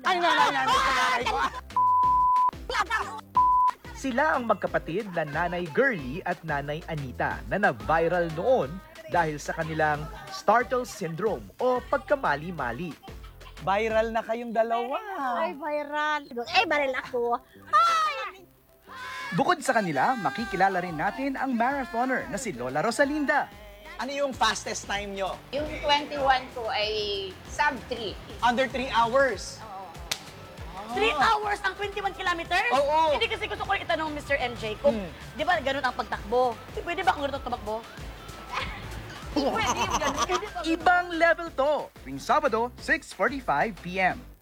Ay, nanay sa nanay ko. Sila ang magkapatid na Nanay Girlie at Nanay Anita na nag-viral noon dahil sa kanilang startle syndrome o pagkamali-mali. Viral na kayong dalawa. Ay, viral. Ay, viral ako. Bukod sa kanila, makikilala rin natin ang marathoner na si Lola Rosalinda. Ano yung fastest time nyo? Yung 21 ko ay sub 3. Under 3 hours. 3 hours ang 21 kilometers? Oo. Hindi kasi gusto ko rin itanong Mr. MJ kung, di ba ganun ang pagtakbo? Pwede ba kung ganun ang tumakbo? Ibang level to, tuwing Sabado, 6:45 p.m.